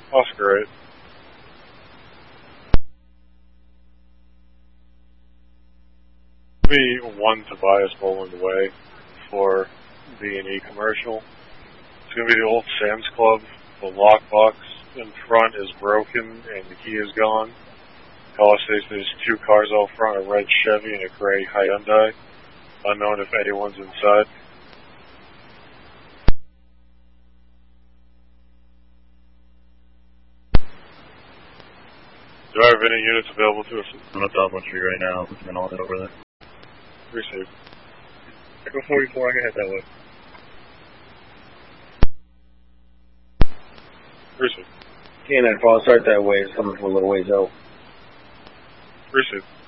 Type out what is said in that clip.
Oscar 8. Be 1 Tobias Boland Way for B&E commercial. It's going to be the old Sam's Club. The lockbox in front is broken and the key is gone. Call station, there's 2 cars out front, a red Chevy and a gray Hyundai. Unknown if anyone's inside. Do I have any units available to us? I'm on South 1 Street right now, looking at all that over there. Received. Echo 44, I can head that way. Received. Can't fall start that way, it's coming from a little ways out. Received.